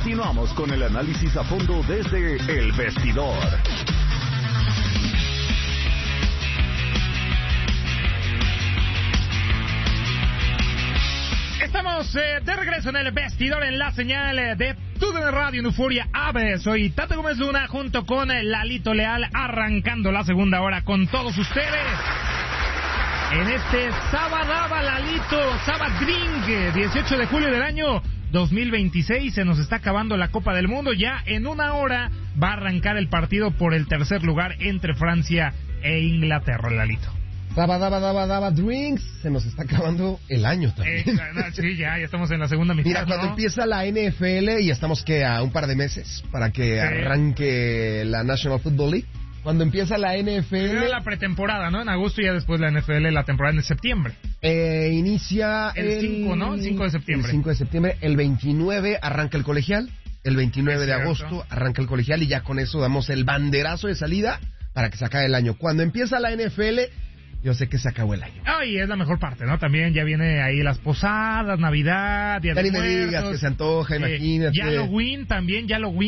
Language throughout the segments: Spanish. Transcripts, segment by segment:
Continuamos con el análisis a fondo desde El Vestidor. Estamos de regreso en El Vestidor en la señal de TUDN Radio en Euforia Ave. Soy Tato Gómez Luna junto con Lalito Leal, arrancando la segunda hora con todos ustedes. En este Sabadaba, Lalito, Sabadring, 18 de julio del año 2026, se nos está acabando la Copa del Mundo. Ya en una hora va a arrancar el partido por el tercer lugar entre Francia e Inglaterra, Lalito. Daba drinks, se nos está acabando el año también. Sí, ya estamos en la segunda mitad. Mira, cuando empieza la NFL, y estamos que a un par de meses para que arranque la National Football League. Cuando empieza la NFL... Era la pretemporada, ¿no? En agosto y ya después la NFL, la temporada en septiembre. Inicia el 5, ¿no? El 5 de septiembre. El 5 de septiembre. El 29 arranca el colegial. El 29 de agosto arranca el colegial y ya con eso damos el banderazo de salida para que se acabe el año. Cuando empieza la NFL... Yo sé que se acabó el año. Ay, es la mejor parte, ¿no? También ya viene ahí las posadas, Navidad, Día de Muertos. Me digas que se antoja, imagínate. Halloween también,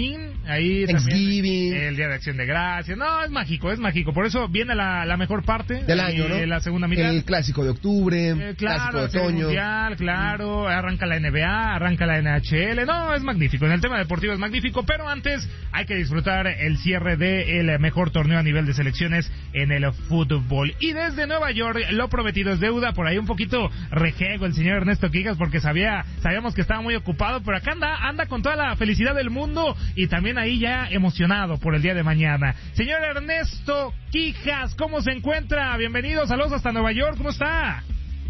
ahí Thanksgiving. También, el Día de Acción de Gracias. No, es mágico. Por eso viene la mejor parte del año, ¿no? La segunda mitad. El clásico de octubre, clásico de otoño. Mundial, claro, arranca la NBA, arranca la NHL. No, es magnífico. En el tema deportivo es magnífico, pero antes hay que disfrutar el cierre del mejor torneo a nivel de selecciones en el fútbol. Y desde Nueva York, lo prometido es deuda. Por ahí un poquito rejego el señor Ernesto Quijas porque sabíamos que estaba muy ocupado, pero acá anda con toda la felicidad del mundo y también ahí ya emocionado por el día de mañana. Señor Ernesto Quijas, ¿cómo se encuentra? Bienvenido, saludos hasta Nueva York, ¿cómo está?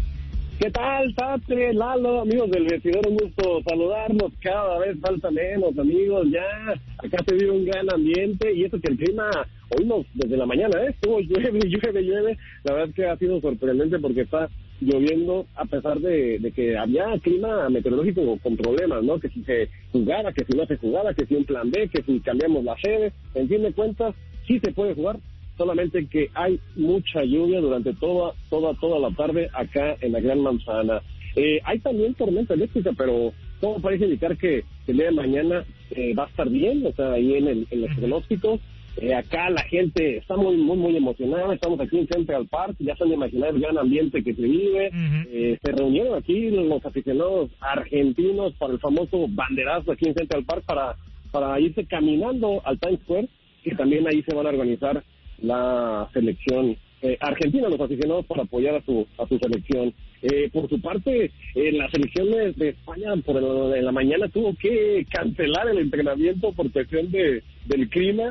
¿Qué tal, Tate, Lalo, amigos del Vestidor? Un gusto saludarnos, cada vez falta menos, amigos, ya acá se vive un gran ambiente y eso que el clima, hoy desde la mañana, estuvo llueve, la verdad es que ha sido sorprendente porque está lloviendo a pesar de que había clima meteorológico con problemas, ¿no? Que si se jugara, que si no se jugara, que si un plan B, que si cambiamos la sede, en fin de cuentas, sí se puede jugar. Solamente que hay mucha lluvia durante toda la tarde acá en la Gran Manzana. Hay también tormenta eléctrica, pero todo parece indicar que el día de mañana va a estar bien, o sea, ahí en los pronósticos. Acá la gente está muy emocionada, estamos aquí en Central Park, ya se han de imaginar el gran ambiente que se vive. Se reunieron aquí los aficionados argentinos para el famoso banderazo aquí en Central Park para irse caminando al Times Square, que también ahí se van a organizar la selección argentina, los aficionados para apoyar a su selección. Por su parte, la selección de España en la mañana tuvo que cancelar el entrenamiento por cuestión del clima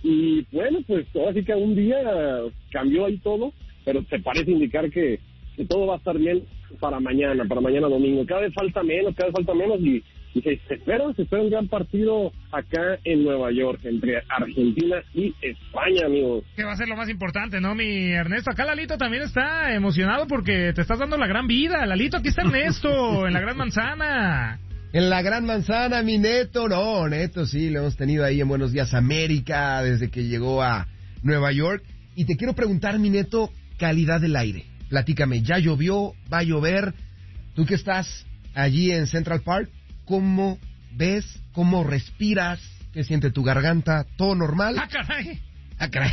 y bueno, pues ahora sí que un día cambió ahí todo, pero se parece indicar que todo va a estar bien para mañana domingo. Cada vez falta menos y se espera un gran partido acá en Nueva York entre Argentina y España, amigos. Que va a ser lo más importante, ¿no, mi Ernesto? Acá Lalito también está emocionado porque te estás dando la gran vida. Lalito, aquí está Ernesto, en la Gran Manzana. En la Gran Manzana, mi Neto. No, Neto, sí, lo hemos tenido ahí en Buenos Días América desde que llegó a Nueva York. Y te quiero preguntar, mi Neto, calidad del aire. Platícame, ¿ya llovió? ¿Va a llover? Tú que estás allí en Central Park, ¿cómo ves? ¿Cómo respiras? ¿Qué siente tu garganta? ¿Todo normal? ¡Ah, caray! ¡Ah, caray!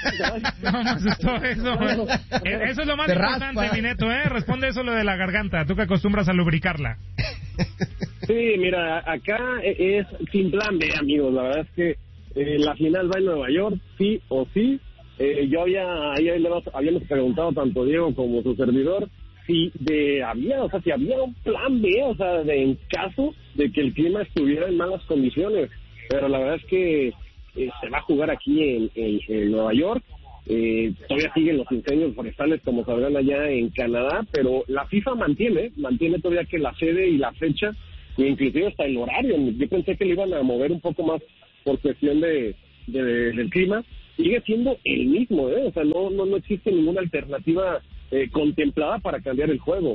No, más eso es lo más importante, mi Neto, Responde eso lo de la garganta, tú que acostumbras a lubricarla. Sí, mira, acá es sin plan B, amigos. La verdad es que la final va en Nueva York, sí o sí. Habíamos preguntado tanto Diego como su servidor si había un plan B, o sea, en caso de que el clima estuviera en malas condiciones. Pero la verdad es que se va a jugar aquí en Nueva York. Todavía siguen los incendios forestales como sabrán allá en Canadá, pero la FIFA mantiene todavía que la sede y la fecha, e inclusive hasta el horario. Yo pensé que le iban a mover un poco más por cuestión del clima. Sigue siendo el mismo, o sea, no existe ninguna alternativa contemplada para cambiar el juego.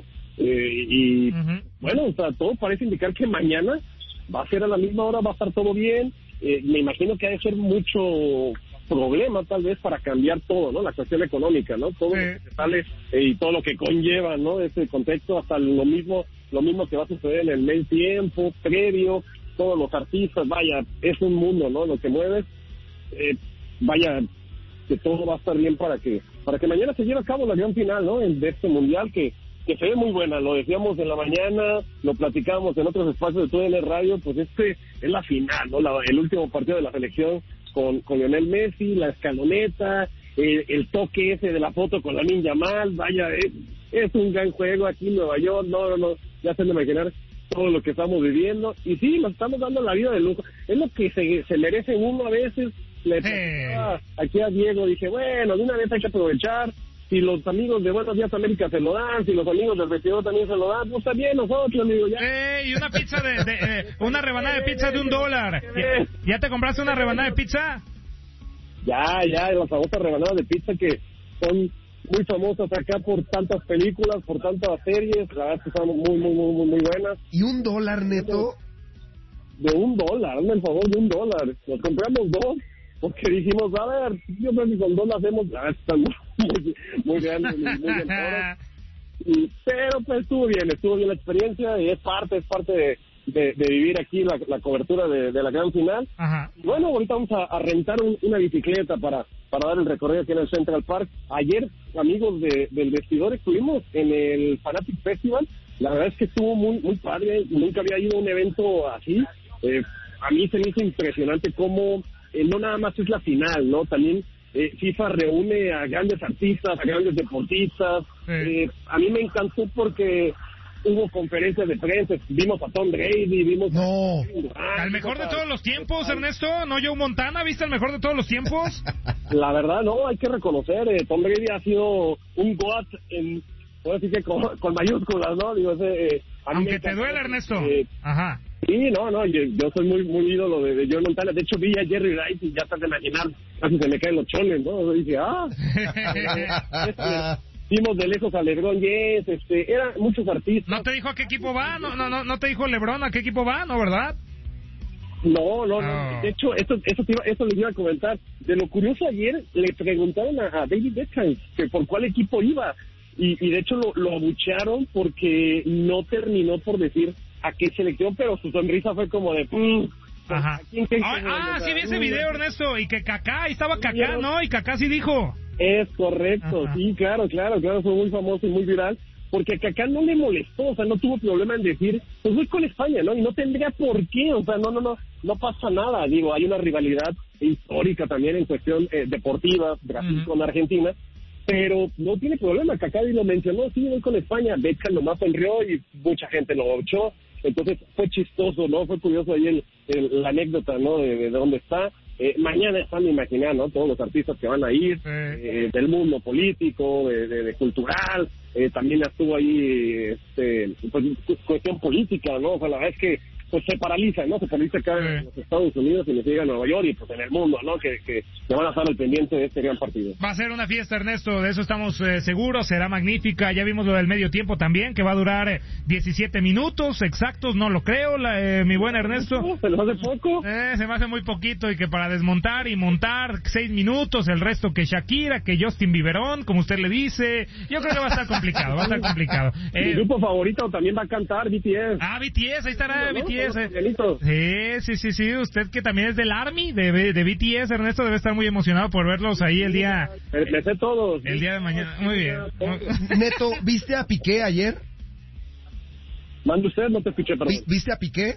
Bueno, o sea, todo parece indicar que mañana va a ser a la misma hora, va a estar todo bien. Me imagino que ha de ser mucho problema tal vez para cambiar todo, ¿no? La cuestión económica, ¿no? Todo lo que sale y todo lo que conlleva, ¿no? Ese contexto, hasta lo mismo lo mismo que va a suceder en el medio tiempo, previo, todos los artistas, vaya, es un mundo, ¿no? Lo que mueves, vaya, que todo va a estar bien para que mañana se lleve a cabo la gran final, ¿no? De este mundial que se ve muy buena, lo decíamos en la mañana, lo platicábamos en otros espacios de TUDN Radio, pues es la final, ¿no? El último partido de la selección con Lionel Messi, la escaloneta, el toque ese de la foto con Lamine Yamal, vaya, es un gran juego aquí en Nueva York, no, ya se me imaginar todo lo que estamos viviendo, y sí, nos estamos dando la vida de lujo, es lo que se merece uno a veces. Le platicaba aquí a Diego, dije, bueno, de una vez hay que aprovechar, si los amigos de Buenos Días América se lo dan, si los amigos del vestidor también se lo dan, pues también nosotros, amigo, ya. Y una pizza una rebanada de pizza de $1. ¿Ya te compraste una rebanada de pizza? Ya, las famosas rebanadas de pizza que son muy famosas acá por tantas películas, por tantas series, la verdad es que son muy buenas. ¿Y $1, Neto? De $1, hazme el favor, de $1. Nos compramos 2, porque dijimos, a ver, yo creo que con 2 las hacemos, la verdad están muy grandes, muy bien horas. Pero pues estuvo bien la experiencia, y es parte de vivir aquí la cobertura de la gran final. Ajá. Bueno, ahorita vamos a rentar una bicicleta para dar el recorrido aquí en el Central Park. Ayer, amigos del vestidor, estuvimos en el Fanatic Festival. La verdad es que estuvo muy padre, nunca había ido a un evento así. A mí se me hizo impresionante cómo no nada más es la final, ¿no? También FIFA reúne a grandes artistas, a grandes deportistas. Sí. A mí me encantó porque hubo conferencias de prensa, vimos a Tom Brady, vimos al mejor de todos los tiempos, Ernesto, ¿no? Joe Montana, ¿viste el mejor de todos los tiempos? La verdad, no, hay que reconocer, Tom Brady ha sido un GOAT ahora sí que con mayúsculas, ¿no? Digo, aunque te duele, Ernesto. Ajá. Sí, no, yo soy muy ídolo de Joe Montana. De hecho, vi a Jerry Rice y ya estás de imaginar, casi se me caen los chones, ¿no? Y dije, vimos de lejos a LeBron James, eran muchos artistas. ¿No te dijo a qué equipo va? ¿No te dijo LeBron a qué equipo va, no, verdad? No. De hecho, eso les iba a comentar. De lo curioso, ayer le preguntaron a David Beckham que por cuál equipo iba. Y de hecho lo abuchearon porque no terminó por decir a qué selección, pero su sonrisa fue como de... Ajá. Sí vi ese video, Ernesto, y que Kaká, ahí estaba Kaká, ¿no? Y Kaká sí dijo. Es correcto. Ajá. Sí, claro, fue muy famoso y muy viral, porque a Kaká no le molestó, o sea, no tuvo problema en decir, pues voy con España, ¿no? Y no tendría por qué, o sea, no pasa nada, digo, hay una rivalidad histórica también en cuestión deportiva, Brasil con Argentina, pero no tiene problema, Kaká lo mencionó, sí, voy con España, Beckham nomás sonrió y mucha gente lo echó. Entonces fue chistoso, ¿no? Fue curioso ahí la anécdota, ¿no? De dónde está. Mañana están, imaginar, ¿no? Todos los artistas que van a ir, del mundo político, de cultural, también estuvo ahí, pues, cuestión política, ¿no? O sea, la verdad es que pues se paraliza, ¿no? Se paraliza acá en los Estados Unidos y le llega a Nueva York y pues en el mundo, ¿no? Que van a estar al pendiente de este gran partido. Va a ser una fiesta, Ernesto, de eso estamos seguros, será magnífica. Ya vimos lo del medio tiempo también, que va a durar 17 minutos exactos, no lo creo, mi buen Ernesto. ¿Se lo hace poco? Se me hace muy poquito, y que para desmontar y montar 6 minutos, el resto que Shakira, que Justin Bieberón, como usted le dice. Yo creo que va a estar complicado, Mi grupo favorito también va a cantar, BTS. BTS, ahí estará, ¿no? BTS. Sí, usted que también es del ARMY, de BTS, Ernesto, debe estar muy emocionado por verlos ahí el día... Me sé todos. El día de mañana, muy bien. Neto, ¿viste a Piqué ayer? Mande usted, no te escuché, perdón. ¿Viste a Piqué?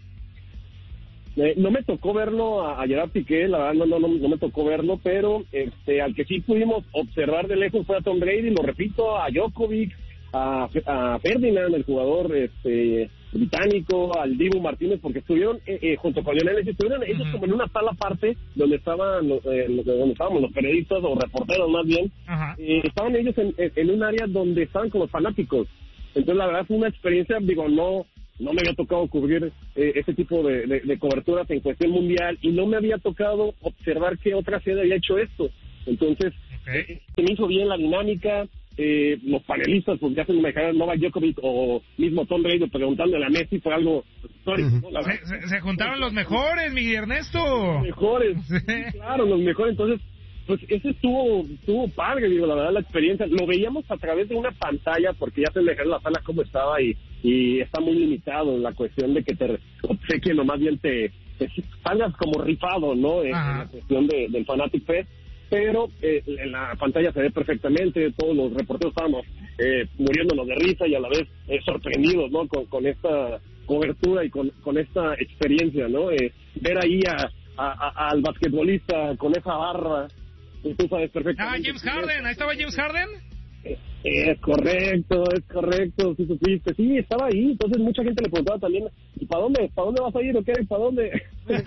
No me tocó verlo a Gerard Piqué, la verdad no me tocó verlo, pero al que sí pudimos observar de lejos fue a Tom Brady, lo repito, a Djokovic, a Ferdinand, el jugador británico, al Dibu Martínez, porque estuvieron junto con Lionel Messi, estuvieron ellos como en una sala aparte donde estaban donde estábamos los periodistas o reporteros más bien. Estaban ellos en un área donde estaban con los fanáticos. Entonces la verdad fue una experiencia, digo, no me había tocado cubrir ese tipo de coberturas en cuestión mundial y no me había tocado observar qué otra sede había hecho esto. Entonces se me hizo bien la dinámica. Los panelistas, pues ya se me imaginaron Novak Djokovic o mismo Tom Brady preguntándole a Messi, fue algo histórico, ¿no? Se juntaron los mejores, Miguel Ernesto. Los mejores, sí, claro, los mejores. Entonces Pues ese estuvo padre, digo, la verdad, la experiencia. Lo veíamos a través de una pantalla porque ya se me dejó la sala como estaba y está muy limitado en la cuestión de que te obsequien o más bien te salgas como rifado, ¿no? En la cuestión del Fanatic Fest. Pero en la pantalla se ve perfectamente, todos los reporteros estábamos muriéndonos de risa y a la vez sorprendidos, ¿no? Con esta cobertura y con esta experiencia, ¿no? Ver ahí al basquetbolista con esa barra, y tú sabes perfectamente. James Harden, ahí estaba James Harden. Es correcto, sí supiste. Sí, estaba ahí, entonces mucha gente le preguntaba también, ¿y para dónde vas a ir o qué? ¿Para dónde?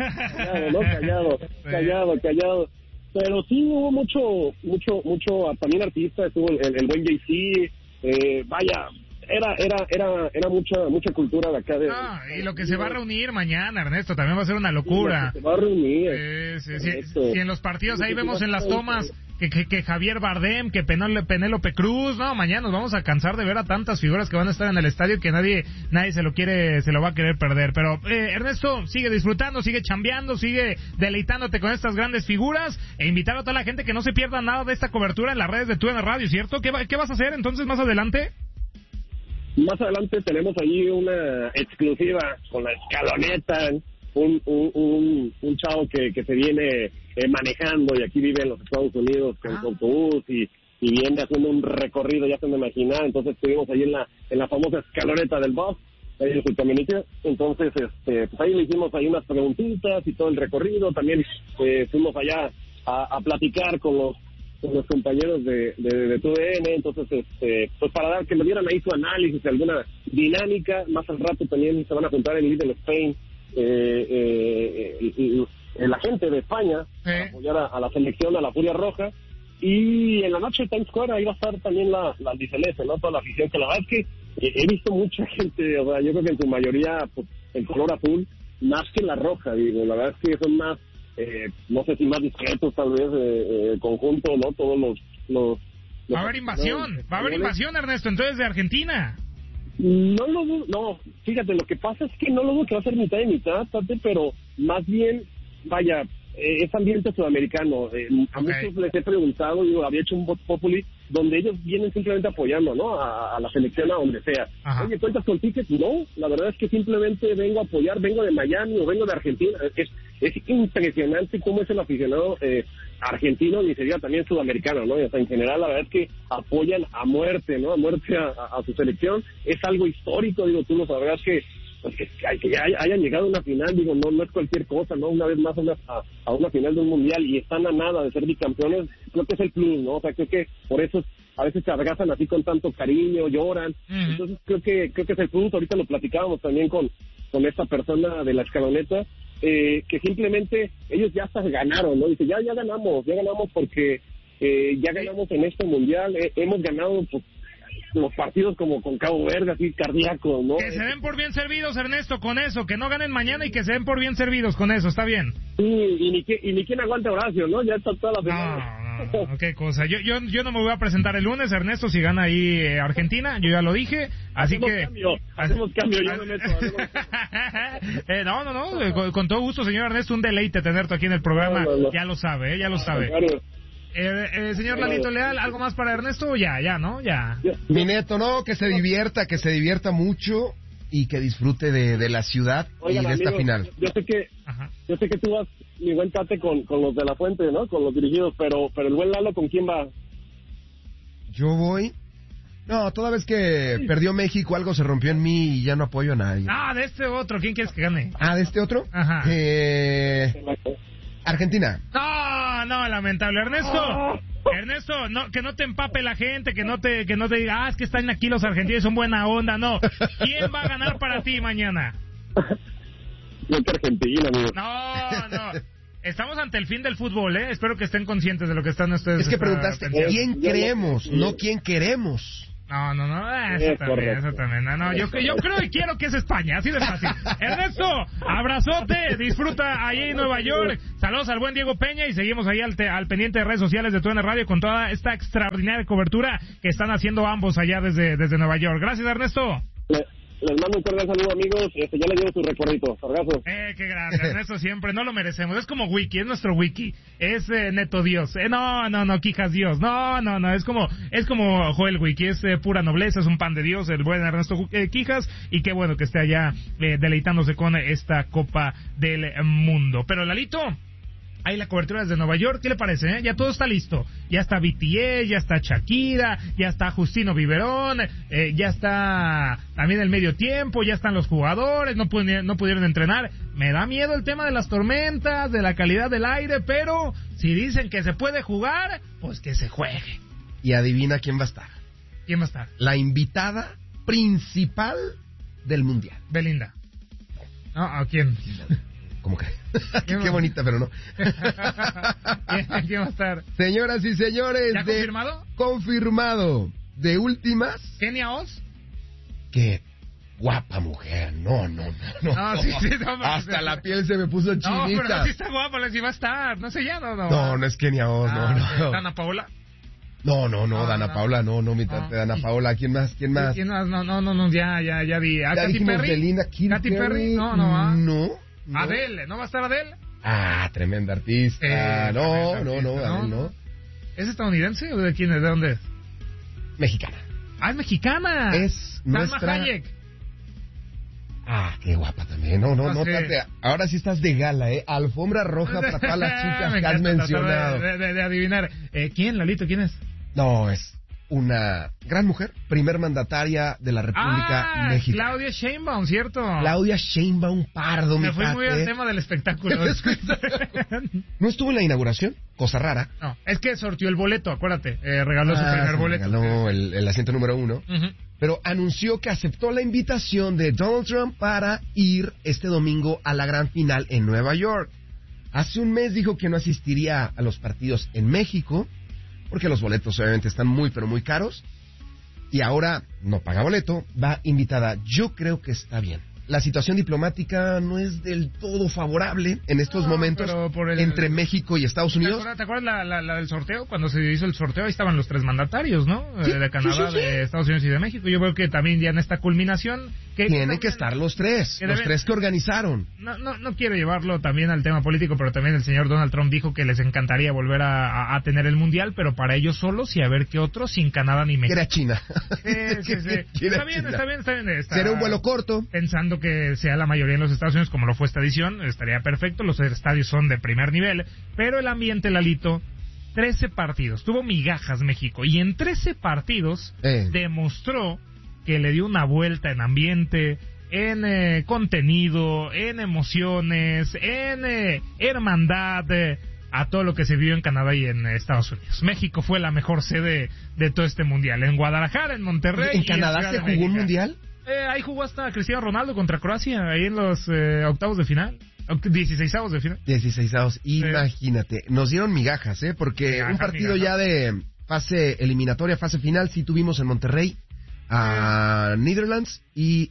Callado. Pero sí hubo mucho también artistas, estuvo el buen Jay-Z, vaya, era mucha cultura de acá. Y lo que se va a reunir mañana, Ernesto, también va a ser una locura. Se va a reunir. Si en los partidos ahí vemos en las tomas que Javier Bardem, que Penélope Cruz, no, mañana nos vamos a cansar de ver a tantas figuras que van a estar en el estadio que nadie se lo va a querer perder. Pero Ernesto, sigue disfrutando, sigue chambeando, sigue deleitándote con estas grandes figuras e invitar a toda la gente que no se pierda nada de esta cobertura en las redes de TUDN Radio, ¿cierto? ¿Qué vas a hacer entonces más adelante? Más adelante tenemos ahí una exclusiva con la Escaloneta, un chavo que se viene manejando y aquí vive en los Estados Unidos con autobús y viene haciendo un recorrido, ya se me imaginan. Entonces estuvimos ahí en la famosa Escaloneta del bus, ahí en su camioneta. Entonces pues ahí le hicimos ahí unas preguntitas y todo el recorrido. También fuimos allá a platicar con los compañeros de TUDN, entonces pues para dar que me dieran ahí su análisis de alguna dinámica. Más al rato también se van a juntar en Little Spain la gente de España para apoyar a la selección, a la Furia Roja, y en la noche en Times Square ahí va a estar también la albiceleste, ¿no? Toda la afición, que la verdad es que he visto mucha gente, o sea, yo creo que en su mayoría pues, el color azul, más que la roja, digo, la verdad es que son más no sé si más discretos tal vez conjunto, ¿no? Todos los va a haber invasión, Ernesto, entonces de Argentina. No lo dudo, no, fíjate, lo que pasa es que no lo dudo que va a ser mitad y mitad, Tate, pero más bien, vaya, es ambiente sudamericano. A muchos les he preguntado, digo, había hecho un voz populi donde ellos vienen simplemente apoyando, ¿no? A la selección, a donde sea. Oye, ¿cuentas con tickets? No, la verdad es que simplemente vengo a apoyar, vengo de Miami o vengo de Argentina. Es impresionante cómo es el aficionado argentino, ni sería también sudamericano, ¿no? Y hasta en general, la verdad es que apoyan a muerte, ¿no? A muerte a su selección. Es algo histórico, digo, tú lo sabrás que ya hayan llegado a una final, digo, no es cualquier cosa, ¿no? Una vez más a una final de un mundial y están a nada de ser bicampeones, creo que es el plus, ¿no? O sea, creo que por eso a veces se abrazan así con tanto cariño, lloran. Entonces creo que es el plus. Ahorita lo platicábamos también con esta persona de la Escaloneta, que simplemente ellos ya hasta ganaron, ¿no? Dice, ya ganamos porque ya ganamos en este mundial, hemos ganado pues, los partidos como con Cabo Verde, así cardíacos, ¿no? Que se den por bien servidos, Ernesto, con eso, que no ganen mañana y que se den por bien servidos con eso, está bien. Sí, y ni quien aguante Horacio, ¿no? Ya está toda la semana. No, qué cosa. Yo no me voy a presentar el lunes, Ernesto, si gana ahí Argentina, yo ya lo dije, así hacemos cambio, yo me meto. No, con todo gusto, señor Ernesto, un deleite tenerte aquí en el programa, no. Ya lo sabe, ya lo sabe. Claro. Señor Lalito Leal, ¿algo más para Ernesto o ya, ¿no? Ya. Mi neto, no, que se divierta mucho y que disfrute de la ciudad. Oigan, y de esta final. Yo sé que tú vas, mi buen Tate, con los de la Fuente, ¿no? Con los dirigidos, pero el buen Lalo, ¿con quién va? Yo voy... No, toda vez que perdió México, algo se rompió en mí y ya no apoyo a nadie. De este otro, ¿quién quieres que gane? ¿De este otro? Ajá. Argentina. No, lamentable. Ernesto, no, que no te empape la gente, que no te diga, es que están aquí los argentinos, son buena onda, no. ¿Quién va a ganar para ti mañana? Yo que Argentina, amigo. No. Estamos ante el fin del fútbol, ¿eh? Espero que estén conscientes de lo que están ustedes. Es que preguntaste, ¿quién creemos? No quién queremos. No, eso también. No, yo creo y quiero que es España, así de fácil. Ernesto, abrazote, disfruta ahí en Nueva York. Saludos al buen Diego Peña y seguimos ahí al pendiente de redes sociales de TUDN Radio con toda esta extraordinaria cobertura que están haciendo ambos allá desde Nueva York. Gracias, Ernesto. Les mando un cordial saludo, amigos. Ya les llevo su recuerdito. Sargazo. Qué grande, Ernesto, siempre. No lo merecemos. Es como Wiki, es nuestro Wiki. Es Neto Dios. No, Quijas Dios. No. Es como Joel Wiki. Es pura nobleza, es un pan de Dios, el buen Ernesto Quijas. Y qué bueno que esté allá deleitándose con esta Copa del Mundo. Pero, Lalito, ahí la cobertura desde Nueva York, ¿qué le parece? Ya todo está listo. Ya está BTS, ya está Shakira, ya está Justino Biberón, ya está también el medio tiempo, ya están los jugadores, no pudieron entrenar. Me da miedo el tema de las tormentas, de la calidad del aire, pero si dicen que se puede jugar, pues que se juegue. Y adivina quién va a estar. ¿Quién va a estar? La invitada principal del Mundial. Belinda. No, ¿a quién? ¿Cómo que? Qué bonita, pero no. ¿Quién va a estar? Señoras y señores. ¿Ya confirmado? Confirmado. De últimas. ¿Kenia Oz? Qué guapa mujer. No. Sí, hasta la piel se me puso chinita. No, pero sí está guapa, sí va a estar. No sé ya, no. No es Kenia Oz, no. ¿Dana Paola? No, Dana Paola, no, mi tante Dana Paola. ¿Quién más? ¿Quién más? No, ya vi. ¿A Katy Perry? Belinda, ¿Katy Perry? No. No. Adele, ¿no va a estar Adele? Tremenda artista. No. ¿Es estadounidense o de quién es? ¿De dónde es? Mexicana. Es mexicana. Es Salma nuestra... Hayek. Qué guapa también. No, Tante, ahora sí estás de gala, Alfombra roja para todas las chicas que has mencionado. De adivinar. ¿Quién, Lalito? ¿Quién es? No, es una gran mujer, primer mandataria de la República Mexicana. Claudia Sheinbaum, ¿cierto? Claudia Sheinbaum Pardo, Me fui muy al tema del espectáculo. ¿No estuvo en la inauguración? Cosa rara. No, es que sortió el boleto, acuérdate. Regaló su primer boleto. Regaló el asiento número 1. Uh-huh. Pero anunció que aceptó la invitación de Donald Trump para ir este domingo a la gran final en Nueva York. Hace un mes dijo que no asistiría a los partidos en México, porque los boletos obviamente están muy, pero muy caros. Y ahora no paga boleto, va invitada. Yo creo que está bien. La situación diplomática no es del todo favorable en estos momentos entre México y Estados Unidos. ¿Te acuerdas la del sorteo? Cuando se hizo el sorteo, ahí estaban los 3 mandatarios, ¿no? Sí, de Canadá, sí. De Estados Unidos y de México. Yo creo que también ya en esta culminación... Tienen que estar los 3, los 3 que organizaron. No quiero llevarlo también al tema político, pero también el señor Donald Trump dijo que les encantaría volver a tener el Mundial, pero para ellos solos y a ver qué otros, sin Canadá ni México. Era China. Sí. Está bien. Será un vuelo corto. Pensando que sea la mayoría en los Estados Unidos, como lo fue esta edición, estaría perfecto. Los estadios son de primer nivel, pero el ambiente, Lalito, 13 partidos. Tuvo migajas México, y en 13 partidos demostró que le dio una vuelta en ambiente, en contenido, en emociones, en hermandad, a todo lo que se vivió en Canadá y en Estados Unidos. México fue la mejor sede de todo este mundial. En Guadalajara, en Monterrey. ¿En Canadá se jugó un mundial? Ahí jugó hasta Cristiano Ronaldo contra Croacia, ahí en los octavos de final. 16avos de final. 16avos, imagínate. Nos dieron migajas, porque un partido ya de fase eliminatoria, fase final, sí tuvimos en Monterrey. A Netherlands y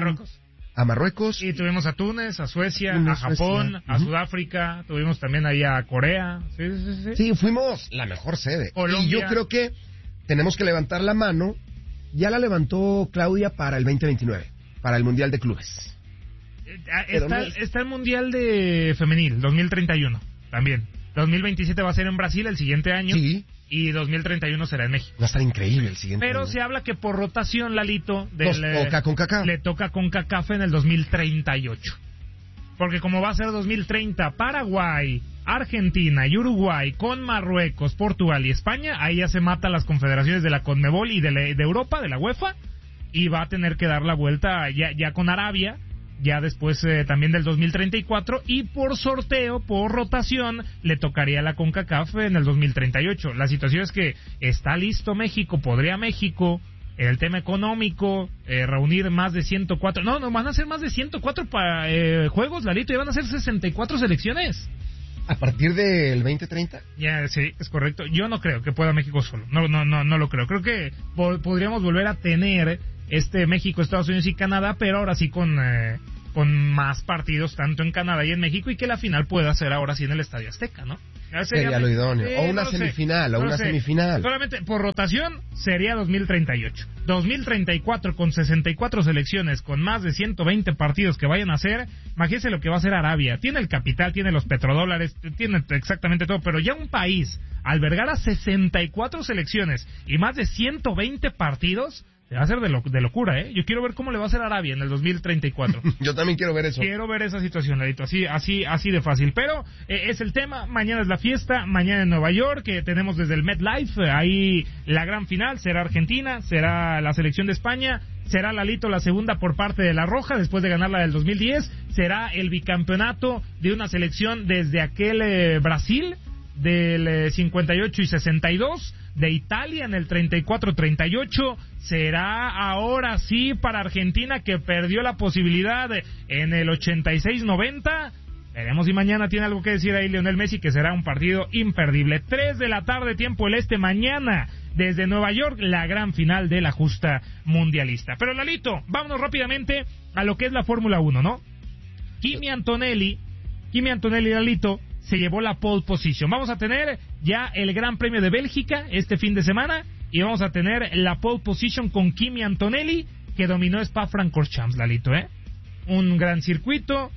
a Marruecos. Y tuvimos a Túnez, a Suecia, a Japón, a Sudáfrica. Tuvimos también ahí a Corea. Sí, fuimos la mejor sede. Colombia. Y yo creo que tenemos que levantar la mano. Ya la levantó Claudia para el 2029, para el Mundial de Clubes. Está el Mundial de Femenil, 2031 también. 2027 va a ser en Brasil el siguiente año. Sí. Y 2031 será en México. Va a estar increíble el siguiente año. Se habla que por rotación, Lalito, le toca con CONCACAF en el 2038. Porque como va a ser 2030, Paraguay, Argentina y Uruguay con Marruecos, Portugal y España, ahí ya se mata las confederaciones de la CONMEBOL y de Europa, de la UEFA, y va a tener que dar la vuelta ya con Arabia, ya después también del 2034, y por sorteo, por rotación, le tocaría a la CONCACAF en el 2038. La situación es que está listo México, podría México, el tema económico, reunir más de 104, no, van a ser más de 104 juegos, Lalito, y van a ser 64 selecciones. ¿A partir del 2030? Ya, sí, es correcto. Yo no creo que pueda México solo, no lo creo. Creo que podríamos volver a tener México, Estados Unidos y Canadá, pero ahora sí con con más partidos tanto en Canadá y en México, y que la final pueda ser ahora sí en el Estadio Azteca, ¿no? Sería lo idóneo. O una semifinal, o una semifinal. Solamente por rotación sería 2038. 2034 con 64 selecciones, con más de 120 partidos que vayan a hacer. Imagínense lo que va a hacer Arabia. Tiene el capital, tiene los petrodólares, tiene exactamente todo, pero ya un país albergar a 64 selecciones y más de 120 partidos... va a ser de locura, ¿eh? Yo quiero ver cómo le va a hacer Arabia en el 2034. Yo también quiero ver eso. Quiero ver esa situación, Ladito, así de fácil. Pero es el tema, mañana es la fiesta, mañana en Nueva York, que tenemos desde el MetLife, ahí la gran final, será Argentina, será la selección de España, será Lalito la segunda por parte de La Roja, después de ganar la del 2010, será el bicampeonato de una selección desde aquel Brasil, del 58 y 62, de Italia en el 34-38, será ahora sí para Argentina, que perdió la posibilidad en el 86-90. Veremos si mañana tiene algo que decir ahí Lionel Messi, que será un partido imperdible. 3 de la tarde, tiempo del este, mañana desde Nueva York, la gran final de la justa mundialista. Pero Lalito, vámonos rápidamente a lo que es la Fórmula 1, ¿no? Kimi Antonelli, Lalito, se llevó la pole position. Vamos a tener ya el Gran Premio de Bélgica este fin de semana, y vamos a tener la pole position con Kimi Antonelli, que dominó Spa-Francorchamps, Lalito, un gran circuito,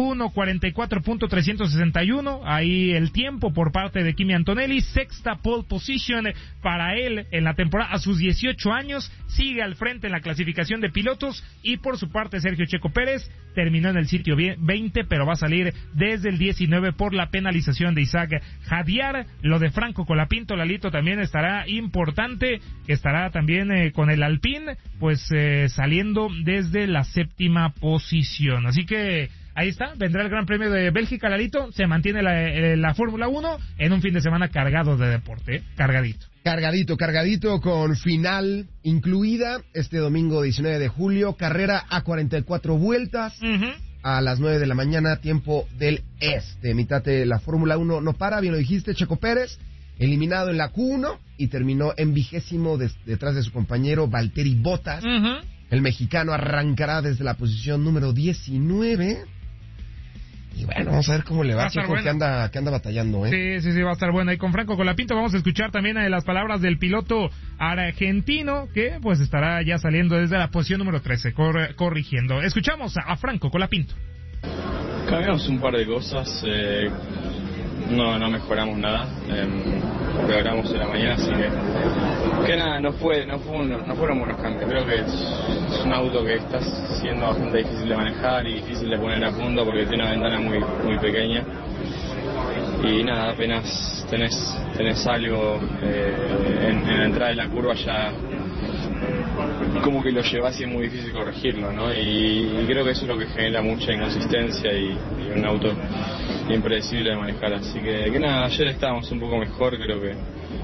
1:44.361, ahí el tiempo por parte de Kimi Antonelli, sexta pole position para él en la temporada a sus 18 años, sigue al frente en la clasificación de pilotos, y por su parte Sergio Checo Pérez terminó en el sitio 20, pero va a salir desde el 19 por la penalización de Isaac Jadiar. Lo de Franco Colapinto, Lalito, también estará importante, estará también con el Alpine, pues saliendo desde la séptima posición, así que ahí está, vendrá el Gran Premio de Bélgica, Lalito, se mantiene la Fórmula 1 en un fin de semana cargado de deporte, cargadito. Cargadito con final incluida este domingo 19 de julio, carrera a 44 vueltas, a las 9 de la mañana, tiempo del este. Mitad de la Fórmula 1 no para, bien lo dijiste, Checo Pérez, eliminado en la Q1 y terminó en 20º detrás de su compañero Valtteri Bottas. El mexicano arrancará desde la posición número 19. Y bueno, vamos a ver cómo le va a Checo, bueno, que anda batallando, Sí, va a estar bueno. Y con Franco Colapinto vamos a escuchar también las palabras del piloto argentino, que pues estará ya saliendo desde la posición número 13, corrigiendo. Escuchamos a Franco Colapinto. Cambiamos un par de cosas, no mejoramos nada, empeoramos en la mañana, así que nada, no fueron buenos cambios. Creo que es un auto que está siendo bastante difícil de manejar y difícil de poner a punto porque tiene una ventana muy pequeña, y nada, apenas tenés algo en la entrada de la curva, ya como que lo llevas y es muy difícil corregirlo, ¿no? Y creo que eso es lo que genera mucha inconsistencia y un auto impredecible de manejar. Así que nada, ayer estábamos un poco mejor, creo que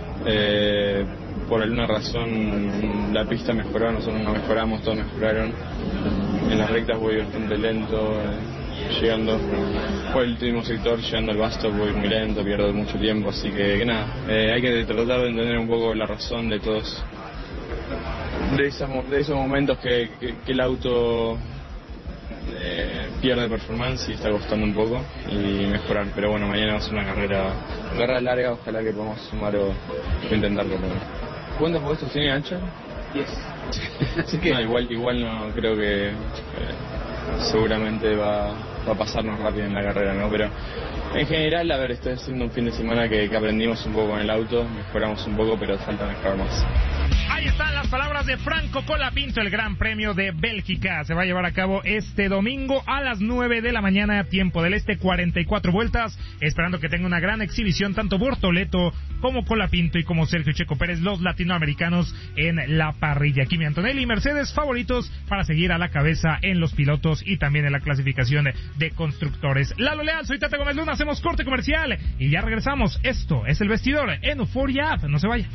por alguna razón la pista mejoró, nosotros no mejoramos, todos mejoraron. En las rectas voy bastante lento, llegando por el último sector, llegando al Basto voy muy lento, pierdo mucho tiempo, así que nada, hay que tratar de entender un poco la razón de todos, de esos momentos que el auto pierde performance y está costando un poco, y mejorar. Pero bueno, mañana va a ser una carrera larga, ojalá que podamos sumar o intentarlo. ¿Cuántos puestos tiene Ancha? 10. Así que no, igual no creo que seguramente va a pasarnos rápido en la carrera, ¿no? Pero en general, a ver, estoy haciendo un fin de semana que aprendimos un poco con el auto, mejoramos un poco, pero falta mejorar más. Ahí están las palabras de Franco Colapinto. El Gran Premio de Bélgica se va a llevar a cabo este domingo a las 9 de la mañana, tiempo del este, 44 vueltas, esperando que tenga una gran exhibición tanto Bortoleto como Colapinto y como Sergio Checo Pérez, los latinoamericanos en la parrilla. Kimi Antonelli y Mercedes favoritos para seguir a la cabeza en los pilotos y también en la clasificación de constructores. Lalo Leal, soy Tata Gómez Luna, hacemos corte comercial y ya regresamos. Esto es El Vestidor en Euphoria App, no se vaya.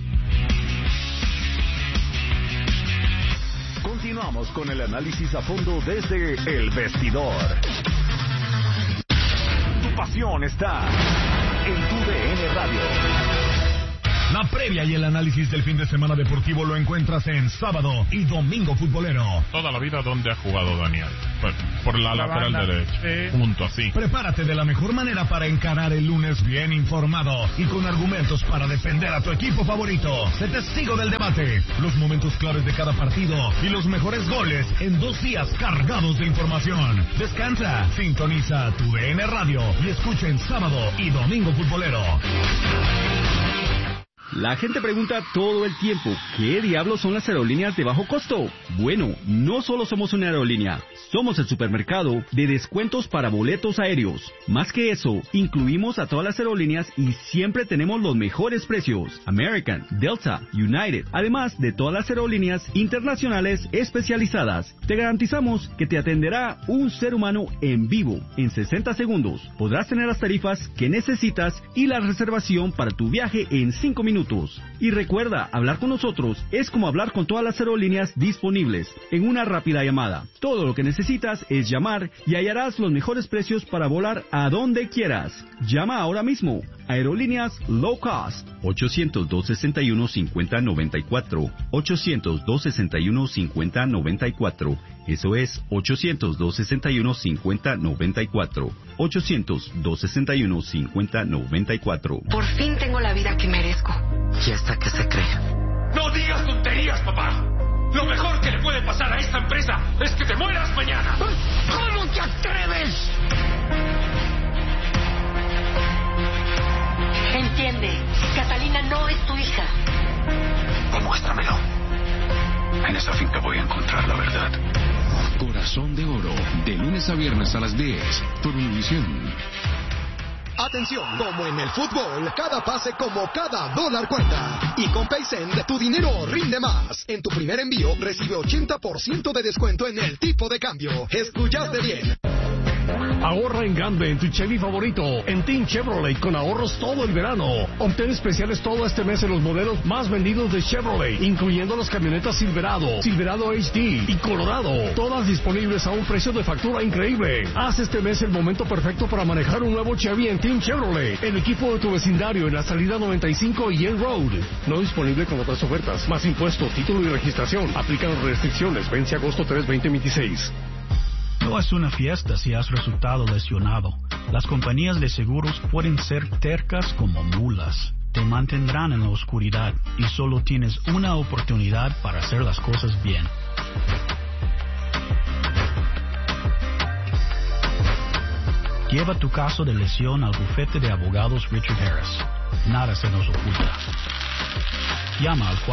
Continuamos con el análisis a fondo desde El Vestidor. Tu pasión está en tu DN Radio. La previa y el análisis del fin de semana deportivo lo encuentras en Sábado y Domingo Futbolero. Toda la vida, ¿dónde ha jugado Daniel? Pues, por la lateral banda derecha. Sí. Punto, así. Prepárate de la mejor manera para encarar el lunes bien informado y con argumentos para defender a tu equipo favorito. Sé testigo del debate, los momentos claves de cada partido y los mejores goles en 2 días cargados de información. Descansa, sintoniza tu DN Radio y escucha en Sábado y Domingo Futbolero. La gente pregunta todo el tiempo, ¿qué diablos son las aerolíneas de bajo costo? Bueno, no solo somos una aerolínea, somos el supermercado de descuentos para boletos aéreos. Más que eso, incluimos a todas las aerolíneas y siempre tenemos los mejores precios. American, Delta, United, además de todas las aerolíneas internacionales especializadas. Te garantizamos que te atenderá un ser humano en vivo. En 60 segundos podrás tener las tarifas que necesitas y la reservación para tu viaje en 5 minutos. Y recuerda, hablar con nosotros es como hablar con todas las aerolíneas disponibles en una rápida llamada. Todo lo que necesitas es llamar y hallarás los mejores precios para volar a donde quieras. Llama ahora mismo. Aerolíneas Low Cost. 800-261-5094. 800-261-5094. Eso es 800-261-5094. 800-261-5094. Por fin tengo la vida que merezco. ¿Y hasta qué se cree? ¡No digas tonterías, papá! Lo mejor que le puede pasar a esta empresa es que te mueras mañana. ¿Cómo te atreves? Entiende, Catalina no es tu hija. Demuéstramelo. En esa finca voy a encontrar la verdad. Corazón de Oro, de lunes a viernes a las 10, por Univisión. Atención, como en el fútbol, cada pase como cada dólar cuenta. Y con PaySend, tu dinero rinde más. En tu primer envío, recibe 80% de descuento en el tipo de cambio. ¿Escuchaste bien? Ahorra en grande en tu Chevy favorito, en Team Chevrolet, con ahorros todo el verano. Obtén especiales todo este mes en los modelos más vendidos de Chevrolet, incluyendo las camionetas Silverado, Silverado HD y Colorado, todas disponibles a un precio de factura increíble. Haz este mes el momento perfecto para manejar un nuevo Chevy en Team Chevrolet, el equipo de tu vecindario en la salida 95 y Yale Road. No disponible con otras ofertas, más impuestos, título y registración. Aplican restricciones, vence agosto 3, 2026. No es una fiesta si has resultado lesionado. Las compañías de seguros pueden ser tercas como mulas. Te mantendrán en la oscuridad y solo tienes una oportunidad para hacer las cosas bien. Lleva tu caso de lesión al bufete de abogados Richard Harris. Nada se nos oculta. Llama al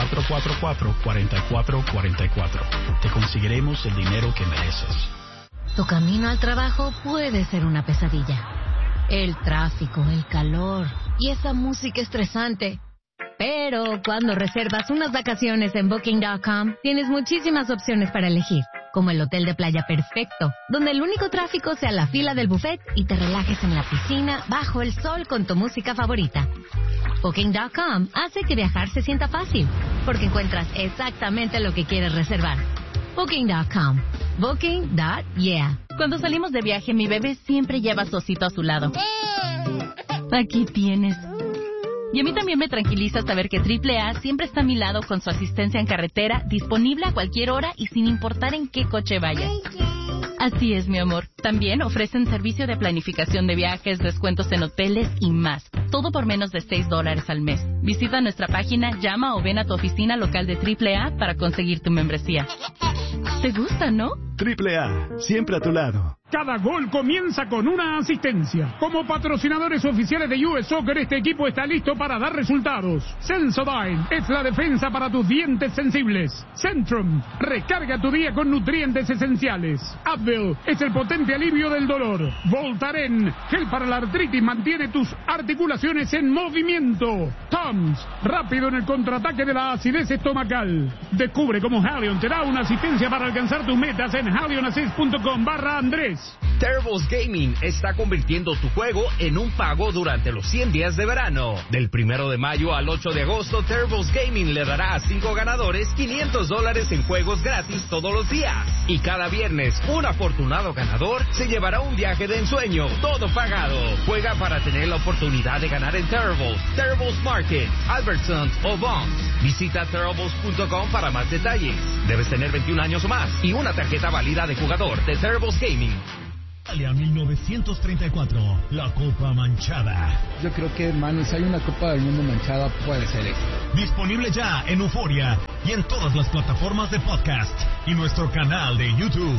444-4444. Te conseguiremos el dinero que mereces. Tu camino al trabajo puede ser una pesadilla. El tráfico, el calor y esa música estresante. Pero cuando reservas unas vacaciones en Booking.com, tienes muchísimas opciones para elegir, como el hotel de playa perfecto, donde el único tráfico sea la fila del buffet y te relajes en la piscina bajo el sol con tu música favorita. Booking.com hace que viajar se sienta fácil, porque encuentras exactamente lo que quieres reservar. Booking.com. Booking.yeah. Cuando salimos de viaje, mi bebé siempre lleva a su osito a su lado. Aquí tienes. Y a mí también me tranquiliza saber que AAA siempre está a mi lado con su asistencia en carretera, disponible a cualquier hora y sin importar en qué coche vayas. Así es, mi amor. También ofrecen servicio de planificación de viajes, descuentos en hoteles y más. Todo por menos de $6 al mes. Visita nuestra página, llama o ven a tu oficina local de AAA para conseguir tu membresía. ¿Te gusta, no? AAA, siempre a tu lado. Cada gol comienza con una asistencia. Como patrocinadores oficiales de US Soccer, este equipo está listo para dar resultados. Sensodyne es la defensa para tus dientes sensibles. Centrum, recarga tu día con nutrientes esenciales. Advil es el potente alivio del dolor. Voltaren, gel para la artritis, mantiene tus articulaciones en movimiento. Tums, rápido en el contraataque de la acidez estomacal. Descubre cómo Halion te da una asistencia para alcanzar tus metas en halionassist.com/Andrés. Terribles Gaming está convirtiendo tu juego en un pago durante los 100 días de verano. Del 1 de mayo al 8 de agosto, Terribles Gaming le dará a 5 ganadores $500 en juegos gratis todos los días. Y cada viernes, un afortunado ganador se llevará un viaje de ensueño, todo pagado. Juega para tener la oportunidad de ganar en Terribles Market, Target, Albertsons o Vons. Visita Terribles.com para más detalles. Debes tener 21 años o más y una tarjeta válida de jugador de Terribles Gaming. Italia 1934, la Copa Manchada. Yo creo que, hermano, si hay una Copa del Mundo manchada, puede ser esta. Disponible ya en Euforia y en todas las plataformas de podcast y nuestro canal de YouTube.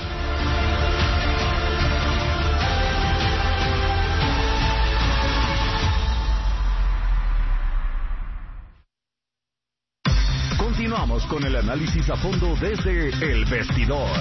Continuamos con el análisis a fondo desde El Vestidor.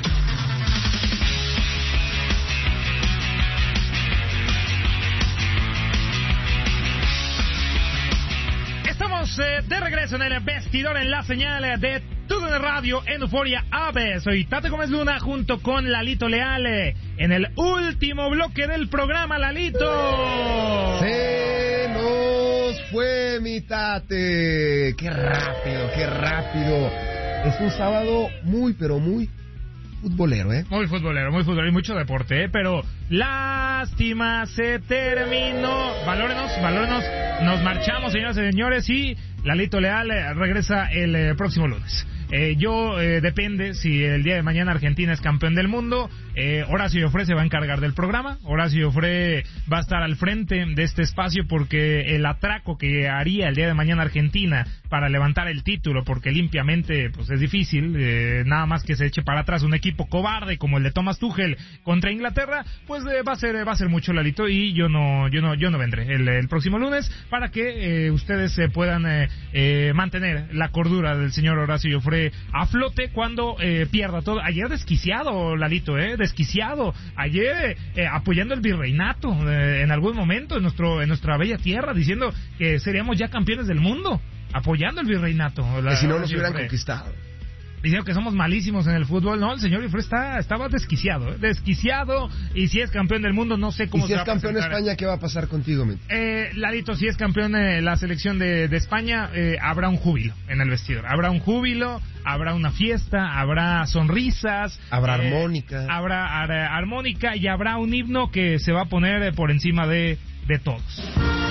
Estamos de regreso en el Vestidor en la señal de TUDN Radio en Euforia AB. Soy Tate Gómez Luna junto con Lalito Leal en el último bloque del programa. Lalito, se nos fue mi Tate. Qué rápido. Es un sábado muy, pero muy futbolero, Muy futbolero y mucho deporte, pero lástima, se terminó. Valórenos, nos marchamos, señoras y señores, y Lalito Leal regresa el próximo lunes. Depende si el día de mañana Argentina es campeón del mundo. Horacio Joffre se va a encargar del programa. Horacio Joffre va a estar al frente de este espacio porque el atraco que haría el día de mañana Argentina para levantar el título, porque limpiamente pues es difícil, nada más que se eche para atrás un equipo cobarde como el de Thomas Tuchel contra Inglaterra, pues va a ser mucho, Lalito, y yo no vendré el próximo lunes para que ustedes puedan mantener la cordura del señor Horacio Joffre a flote cuando pierda todo. Ayer desquiciado, Lalito, desquiciado. Ayer apoyando el virreinato en algún momento en nuestra bella tierra, diciendo que seríamos ya campeones del mundo, apoyando el virreinato. Que si no nos hubieran conquistado. Diciendo que somos malísimos en el fútbol. No, el señor Joffre estaba desquiciado, y si es campeón del mundo no sé cómo se va a presentar. ¿Y si es campeón de España, qué va a pasar contigo, men? Ladito, si es campeón la selección de España, habrá un júbilo en el vestidor, habrá un júbilo, habrá una fiesta, habrá sonrisas, habrá armónica, habrá armónica y habrá un himno que se va a poner por encima de todos.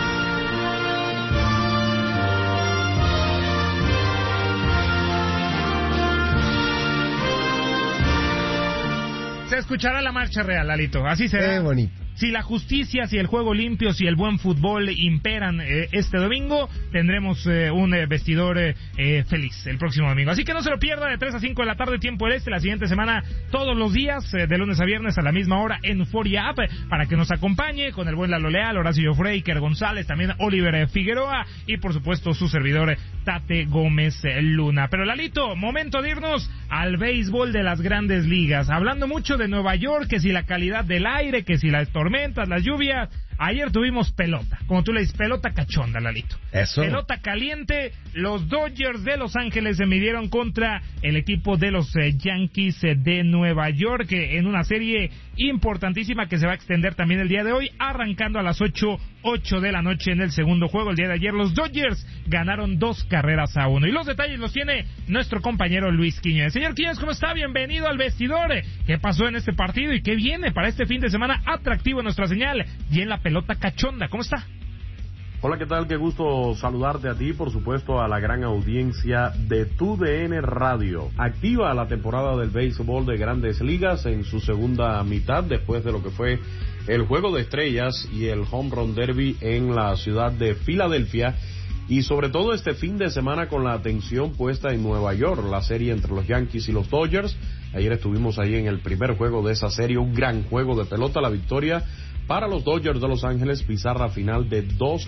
Se escuchará la marcha real, Lalito, así será. Qué bonito. Si la justicia, si el juego limpio, si el buen fútbol imperan este domingo, tendremos un vestidor feliz el próximo domingo. Así que no se lo pierda, de 3 a 5 de la tarde, tiempo del este, la siguiente semana, todos los días, de lunes a viernes a la misma hora en Euforia App, para que nos acompañe con el buen Lalo Leal, Horacio Joffre, Iker González, también Oliver Figueroa y por supuesto su servidor Tate Gómez Luna. Pero Lalito, momento de irnos al béisbol de las grandes ligas. Hablando mucho de Nueva York, que si la calidad del aire, que si las tormentas, las lluvias. Ayer tuvimos pelota, como tú le dices, pelota cachonda, Lalito. Eso. Pelota caliente. Los Dodgers de Los Ángeles se midieron contra el equipo de los Yankees de Nueva York en una serie importantísima que se va a extender también el día de hoy, arrancando a las 8 de la noche en el segundo juego. El día de ayer los Dodgers ganaron 2-1. Y los detalles los tiene nuestro compañero Luis Quiñones. Señor Quiñones, ¿cómo está? Bienvenido al vestidor. ¿Qué pasó en este partido y qué viene para este fin de semana atractivo en nuestra señal y en la pelota cachonda? ¿Cómo está? Hola, ¿qué tal? Qué gusto saludarte a ti, por supuesto a la gran audiencia de TUDN Radio. Activa la temporada del béisbol de Grandes Ligas en su segunda mitad, después de lo que fue el Juego de Estrellas y el Home Run Derby en la ciudad de Filadelfia. Y sobre todo este fin de semana con la atención puesta en Nueva York, la serie entre los Yankees y los Dodgers. Ayer estuvimos ahí en el primer juego de esa serie, un gran juego de pelota, la victoria para los Dodgers de Los Ángeles, pizarra final de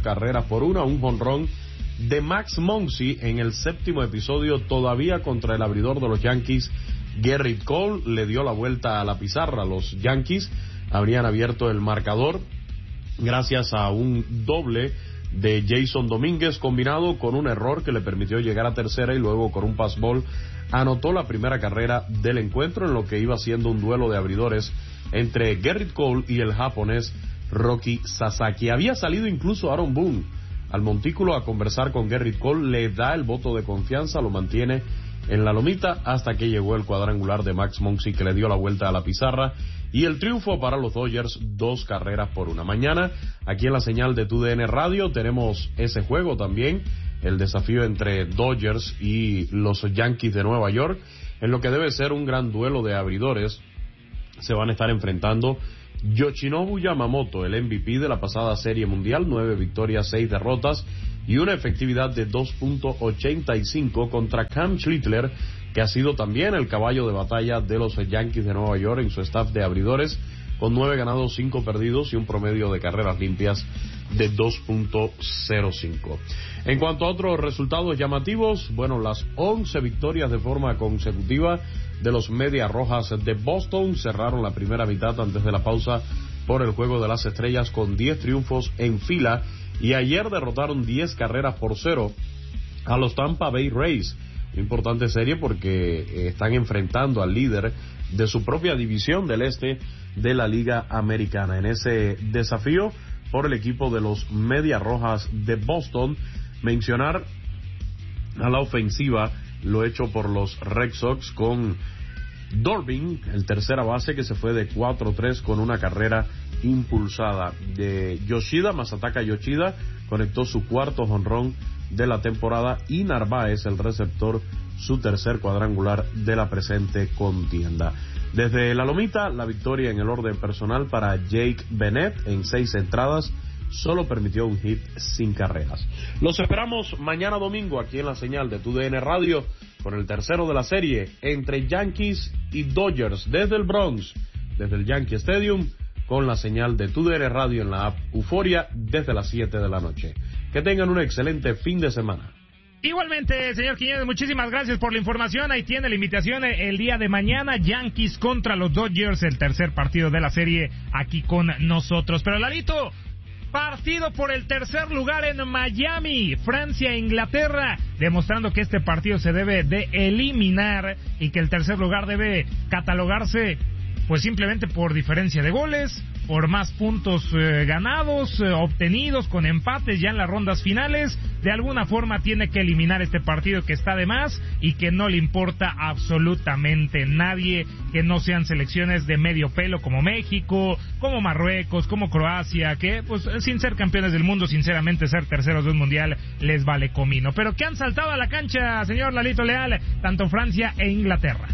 2-1, un jonrón de Max Muncy en el séptimo episodio, todavía contra el abridor de los Yankees, Gerrit Cole, le dio la vuelta a la pizarra. Los Yankees habrían abierto el marcador gracias a un doble de Jason Domínguez combinado con un error que le permitió llegar a tercera y luego con un pass ball anotó la primera carrera del encuentro en lo que iba siendo un duelo de abridores entre Gerrit Cole y el japonés Roki Sasaki. Había salido incluso Aaron Boone al montículo a conversar con Gerrit Cole, le da el voto de confianza, lo mantiene en la lomita hasta que llegó el cuadrangular de Max Muncy que le dio la vuelta a la pizarra y el triunfo para los Dodgers 2-1. Mañana, aquí en la señal de TUDN Radio, tenemos ese juego también, el desafío entre Dodgers y los Yankees de Nueva York, en lo que debe ser un gran duelo de abridores. Se van a estar enfrentando Yoshinobu Yamamoto, el MVP de la pasada Serie Mundial, 9 victorias, 6 derrotas y una efectividad de 2.85, contra Cam Schlittler, que ha sido también el caballo de batalla de los Yankees de Nueva York en su staff de abridores, con 9 ganados, 5 perdidos y un promedio de carreras limpias de 2.05. En cuanto a otros resultados llamativos, bueno, las 11 victorias de forma consecutiva de los Medias Rojas de Boston cerraron la primera mitad antes de la pausa por el Juego de las Estrellas con 10 triunfos en fila, y ayer derrotaron 10-0 a los Tampa Bay Rays. Importante serie porque están enfrentando al líder de su propia división del este de la Liga Americana. En ese desafío por el equipo de los Medias Rojas de Boston, mencionar a la ofensiva lo hecho por los Red Sox con Dorbin, el tercera base, que se fue de 4-3 con una carrera impulsada de Yoshida. Masataka Yoshida conectó su cuarto jonrón de la temporada, y Narváez, el receptor, su tercer cuadrangular de la presente contienda. Desde la lomita, la victoria en el orden personal para Jake Bennett en 6 entradas, solo permitió un hit sin carreras. Los esperamos mañana domingo aquí en la señal de TUDN Radio con el tercero de la serie entre Yankees y Dodgers desde el Bronx, desde el Yankee Stadium, con la señal de TUDN Radio en la app Euforia desde las 7 de la noche. Que tengan un excelente fin de semana. Igualmente, señor Quiñones, muchísimas gracias por la información. Ahí tiene la invitación el día de mañana, Yankees contra los Dodgers, el tercer partido de la serie aquí con nosotros. Pero Lalito, partido por el tercer lugar en Miami, Francia e Inglaterra, demostrando que este partido se debe de eliminar y que el tercer lugar debe catalogarse pues simplemente por diferencia de goles, por más puntos ganados, obtenidos con empates ya en las rondas finales. De alguna forma tiene que eliminar este partido que está de más y que no le importa absolutamente nadie, que no sean selecciones de medio pelo como México, como Marruecos, como Croacia, que pues sin ser campeones del mundo, sinceramente ser terceros de un mundial les vale comino. Pero que han saltado a la cancha, señor Lalito Leal, tanto Francia e Inglaterra.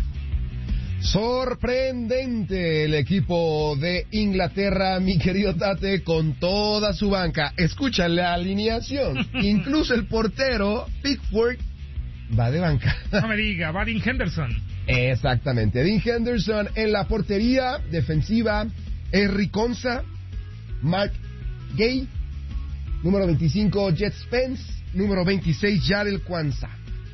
Sorprendente el equipo de Inglaterra, mi querido Tate, con toda su banca. Escucha la alineación. Incluso el portero, Pickford, va de banca. No me diga, va Dean Henderson. Exactamente, Dean Henderson en la portería defensiva, Henry Konsa, Mark Gay, número 25, Jet Spence, número 26, Jarel Kwanzaa.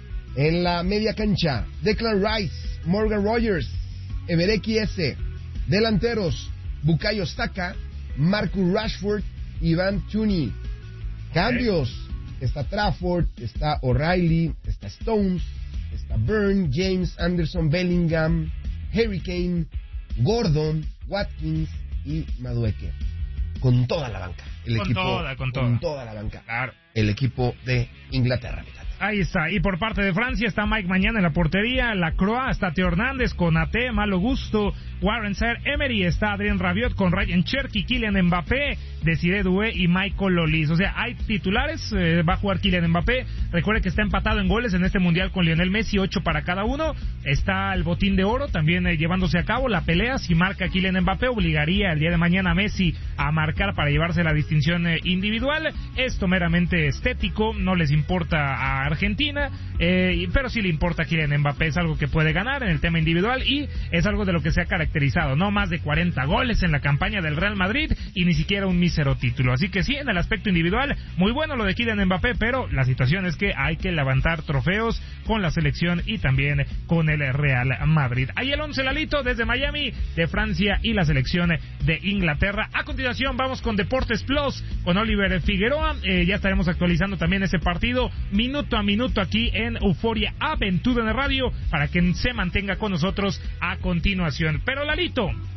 En la media cancha, Declan Rice, Morgan Rogers, Evereki S. Delanteros, Bukayo Saka, Marcus Rashford, Ivan Toney. Cambios, está Trafford, está O'Reilly, está Stones, está Byrne, James, Anderson, Bellingham, Harry Kane, Gordon, Watkins y Madueke. Con toda la banca. Con toda la banca. Claro. El equipo de Inglaterra. Ahí está, y por parte de Francia está Mike Mañana en la portería, Lacroix, está Teo Hernández, Konaté, Malo Gusto, Warren Zaïre-Emery, está Adrien Rabiot con Ryan Cherki, Kylian Mbappé, Desiré Doué y Michael Olise. O sea, hay titulares, va a jugar Kylian Mbappé, recuerde que está empatado en goles en este mundial con Lionel Messi, 8 para cada uno, está el botín de oro también llevándose a cabo, la pelea, si marca Kylian Mbappé obligaría el día de mañana a Messi a marcar para llevarse la distinción individual. Esto meramente estético, no les importa a Argentina, pero sí le importa a Kylian Mbappé, es algo que puede ganar en el tema individual y es algo de lo que se ha caracterizado, no más de 40 goles en la campaña del Real Madrid y ni siquiera un mísero título, así que sí, en el aspecto individual, muy bueno lo de Kylian Mbappé, pero la situación es que hay que levantar trofeos con la selección y también con el Real Madrid. Ahí el 11 Lalito desde Miami, de Francia y la selección de Inglaterra. A continuación vamos con Deportes Plus, con Oliver Figueroa, ya estaremos actualizando también ese partido minuto a minuto aquí en Euforia Aventura de Radio para que se mantenga con nosotros a continuación. Pero Lalito,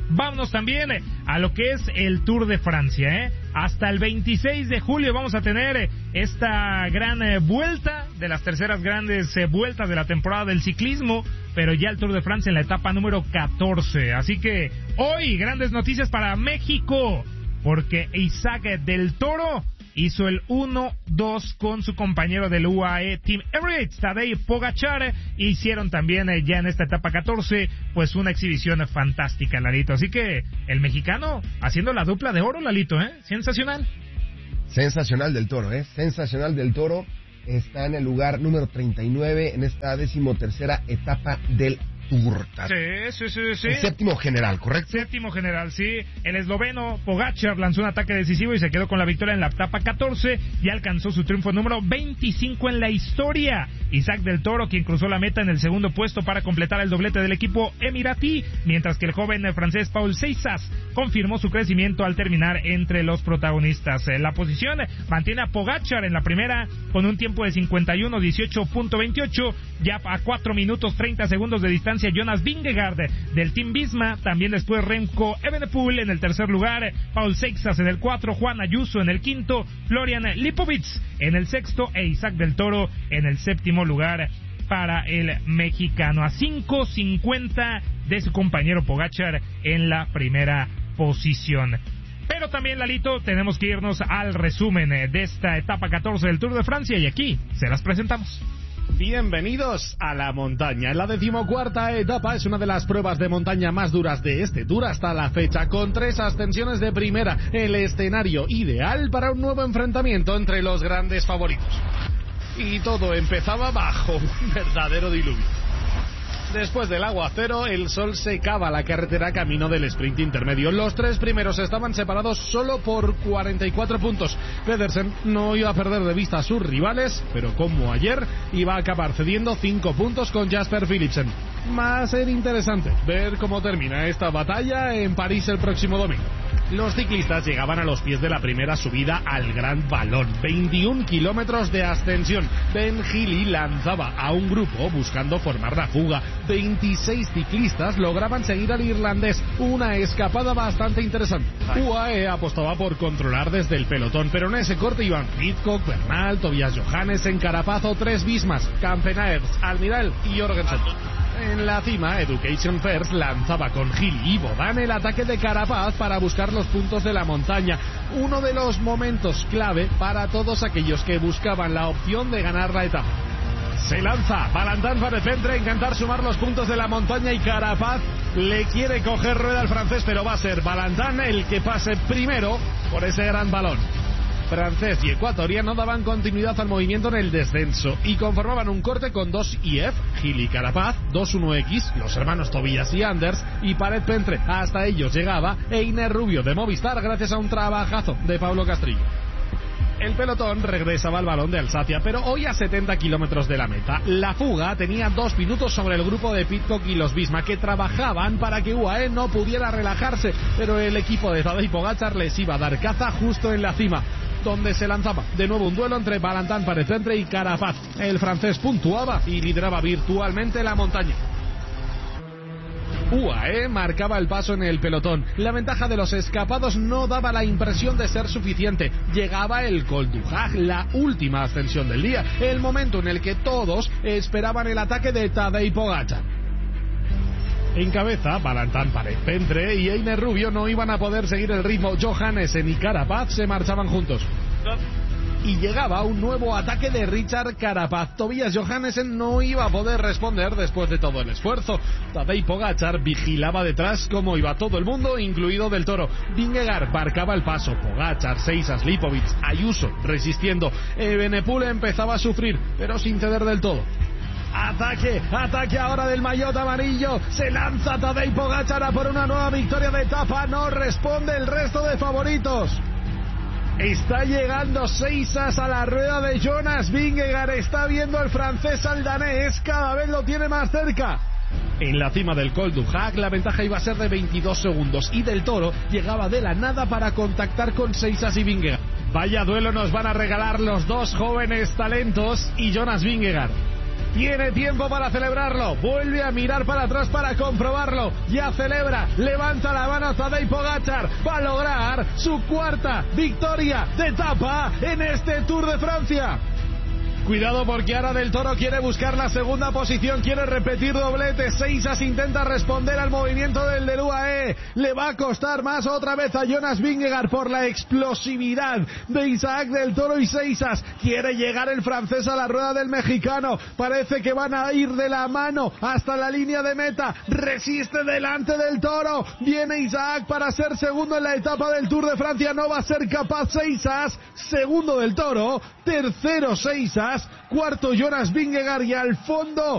Vámonos también a lo que es el Tour de Francia, Hasta el 26 de julio vamos a tener esta gran vuelta de las terceras grandes vueltas de la temporada del ciclismo, pero ya el Tour de Francia en la etapa número 14. Así que hoy grandes noticias para México, porque Isaac del Toro hizo el 1-2 con su compañero del UAE Team Emirates, Tadej Pogačar. Hicieron también ya en esta etapa 14 pues una exhibición fantástica, Lalito. Así que el mexicano haciendo la dupla de oro, Lalito, sensacional. Sensacional del Toro, sensacional del Toro. Está en el lugar número 39 en esta 13ª etapa del Tour. Sí. El séptimo general, ¿correcto? Séptimo general, sí. El esloveno Pogačar lanzó un ataque decisivo y se quedó con la victoria en la etapa 14 y alcanzó su triunfo número 25 en la historia. Isaac del Toro, quien cruzó la meta en el segundo puesto para completar el doblete del equipo emiratí, mientras que el joven francés Paul Seixas confirmó su crecimiento al terminar entre los protagonistas. La posición mantiene a Pogačar en la primera con un tiempo de 51:18.28, ya a 4 minutos 30 segundos de distancia Jonas Vingegaard del Team Visma, también después Remco Evenepoel en el tercer lugar, Paul Seixas en el 4, Juan Ayuso en el quinto, Florian Lipovic en el sexto e Isaac del Toro en el séptimo lugar para el mexicano, a 5:50 de su compañero Pogačar en la primera posición. Pero también, Lalito, tenemos que irnos al resumen de esta etapa 14 del Tour de Francia y aquí se las presentamos. Bienvenidos a la montaña. La 14ª etapa es una de las pruebas de montaña más duras de este Tour hasta la fecha, con 3 ascensiones de primera, el escenario ideal para un nuevo enfrentamiento entre los grandes favoritos. Y todo empezaba bajo un verdadero diluvio. Después del aguacero, el sol secaba la carretera camino del sprint intermedio. Los 3 primeros estaban separados solo por 44 puntos. Pedersen no iba a perder de vista a sus rivales, pero como ayer, iba a acabar cediendo 5 puntos con Jasper Philipsen. Va a ser interesante ver cómo termina esta batalla en París el próximo domingo. Los ciclistas llegaban a los pies de la primera subida al Gran Valón. 21 kilómetros de ascensión. Ben Healy lanzaba a un grupo buscando formar la fuga. 26 ciclistas lograban seguir al irlandés. Una escapada bastante interesante. UAE apostaba por controlar desde el pelotón, pero en ese corte iban Pidcock, Bernal, Tobias Johannessen, Carapaz o 3 Vismas, Campenaerts, Almiral y Jorgensen. En la cima, Education First lanzaba con Healy y Bodan el ataque de Carapaz para buscar los puntos de la montaña. Uno de los momentos clave para todos aquellos que buscaban la opción de ganar la etapa. Se lanza Valentin Van de Ventre a intentar sumar los puntos de la montaña y Carapaz le quiere coger rueda al francés, pero va a ser Valentin el que pase primero por ese gran balón. Francés y ecuatoriano daban continuidad al movimiento en el descenso y conformaban un corte con 2 IF, Healy Carapaz, 2-1X, los hermanos Tobias y Anders y Paret Pentre. Hasta ellos llegaba Einer Rubio de Movistar gracias a un trabajazo de Pablo Castrillo. El pelotón regresaba al balón de Alsacia, pero hoy a 70 kilómetros de la meta. La fuga tenía 2 minutos sobre el grupo de Pidcock y los Visma, que trabajaban para que UAE no pudiera relajarse, pero el equipo de Tadej Pogačar les iba a dar caza justo en la cima, donde se lanzaba de nuevo un duelo entre Valentin Van de Ventre y Carapaz. El francés puntuaba y lideraba virtualmente la montaña. UAE marcaba el paso en el pelotón. La ventaja de los escapados no daba la impresión de ser suficiente. Llegaba el Col du Hag, la última ascensión del día, el momento en el que todos esperaban el ataque de Tadej Pogačar. En cabeza, Valentin Van de Ventre y Einer Rubio no iban a poder seguir el ritmo. Johannessen y Carapaz se marchaban juntos. Y llegaba un nuevo ataque de Richard Carapaz. Tobias Johannessen no iba a poder responder después de todo el esfuerzo. Tadej Pogačar vigilaba detrás cómo iba todo el mundo, incluido Del Toro. Vingegaard marcaba el paso. Pogačar, Seixas, Lipovic, Ayuso resistiendo. Evenepoel empezaba a sufrir, pero sin ceder del todo. Ataque ahora del maillot amarillo. Se lanza Tadej Pogačar a por una nueva victoria de etapa. No responde el resto de favoritos. Está llegando Seixas a la rueda de Jonas Vingegaard. Está viendo al francés al danés. Cada vez lo tiene más cerca. En la cima del Col du Hag la ventaja iba a ser de 22 segundos y Del Toro llegaba de la nada para contactar con Seixas y Vingegaard. Vaya duelo nos van a regalar los dos jóvenes talentos y Jonas Vingegaard. tiene tiempo para celebrarlo, vuelve a mirar para atrás para comprobarlo, ya celebra, levanta la mano Tadej Pogačar, va a lograr su cuarta victoria de etapa en este Tour de Francia. Cuidado porque Ara del Toro quiere buscar la segunda posición, quiere repetir doblete. Seisas intenta responder al movimiento del del UAE. Le va a costar más otra vez a Jonas Vingegaard por la explosividad de Isaac del Toro y Seisas. Quiere llegar el francés a la rueda del mexicano. Parece que van a ir de la mano hasta la línea de meta. Resiste delante del Toro. Viene Isaac para ser segundo en la etapa del Tour de Francia. No va a ser capaz Seisas. Segundo del Toro. Tercero Seisas. Cuarto Jonas Vingegaard y al fondo